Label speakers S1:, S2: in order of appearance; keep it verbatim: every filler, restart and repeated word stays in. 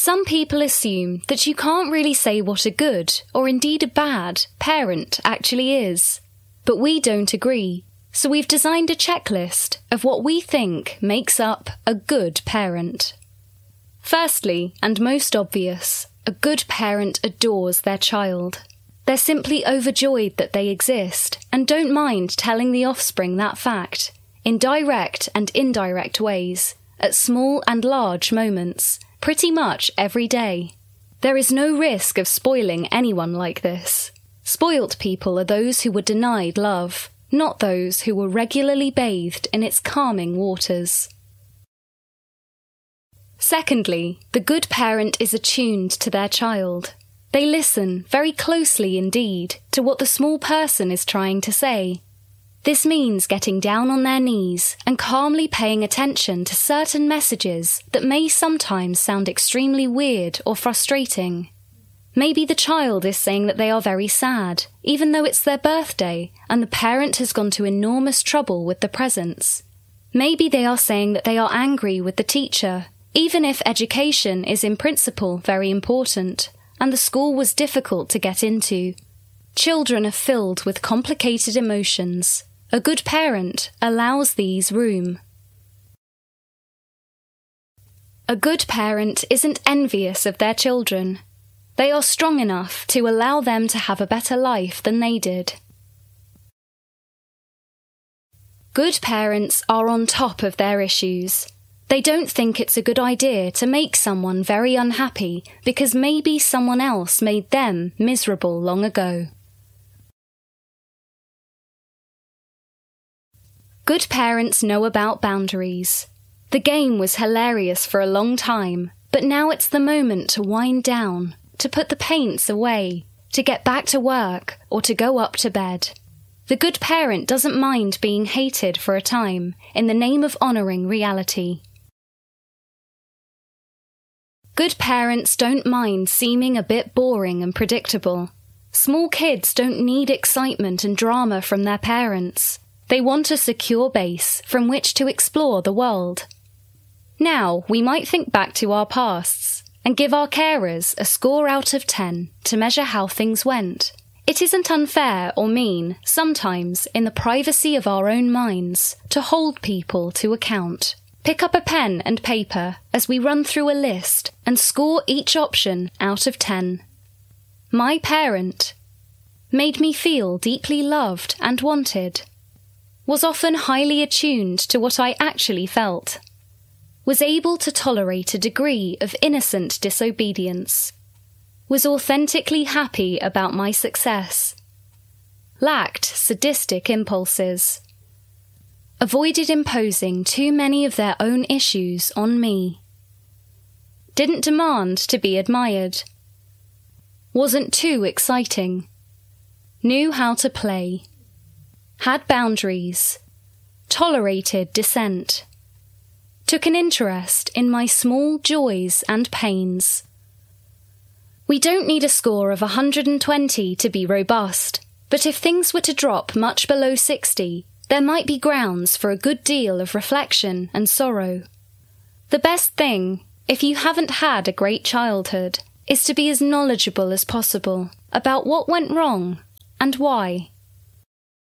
S1: Some people assume that you can't really say what a good, or indeed a bad, parent actually is. But we don't agree, so we've designed a checklist of what we think makes up a good parent. Firstly, and most obvious, a good parent adores their child. They're simply overjoyed that they exist and don't mind telling the offspring that fact, in direct and indirect ways, at small and large moments, pretty much every day. There is no risk of spoiling anyone like this. Spoilt people are those who were denied love, not those who were regularly bathed in its calming waters. Secondly, the good parent is attuned to their child. They listen very closely indeed to what the small person is trying to say. This means getting down on their knees and calmly paying attention to certain messages that may sometimes sound extremely weird or frustrating. Maybe the child is saying that they are very sad, even though it's their birthday and the parent has gone to enormous trouble with the presents. Maybe they are saying that they are angry with the teacher, even if education is in principle very important, and the school was difficult to get into. Children are filled with complicated emotions. A good parent allows these room. A good parent isn't envious of their children. They are strong enough to allow them to have a better life than they did. Good parents are on top of their issues. They don't think it's a good idea to make someone very unhappy because maybe someone else made them miserable long ago. Good parents know about boundaries. The game was hilarious for a long time, but now it's the moment to wind down, to put the paints away, to get back to work, or to go up to bed. The good parent doesn't mind being hated for a time in the name of honouring reality. Good parents don't mind seeming a bit boring and predictable. Small kids don't need excitement and drama from their parents. They want a secure base from which to explore the world. Now, we might think back to our pasts and give our carers a score out of ten to measure how things went. It isn't unfair or mean, sometimes, in the privacy of our own minds, to hold people to account. Pick up a pen and paper as we run through a list and score each option out of ten. My parent made me feel deeply loved and wanted. Was often highly attuned to what I actually felt. Was able to tolerate a degree of innocent disobedience. Was authentically happy about my success. Lacked sadistic impulses. Avoided imposing too many of their own issues on me. Didn't demand to be admired. Wasn't too exciting. Knew how to play. Had boundaries. Tolerated dissent. Took an interest in my small joys and pains. We don't need a score of one hundred twenty to be robust, but if things were to drop much below sixty, there might be grounds for a good deal of reflection and sorrow. The best thing, if you haven't had a great childhood, is to be as knowledgeable as possible about what went wrong and why.